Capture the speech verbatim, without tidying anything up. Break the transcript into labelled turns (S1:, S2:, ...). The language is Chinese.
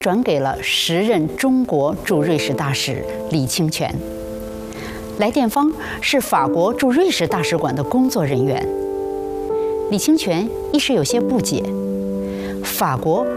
S1: 转给了时任中国驻瑞士大使李清泉。来电方是法国驻瑞士大使馆的工作人员。李清泉一时有些不解，法国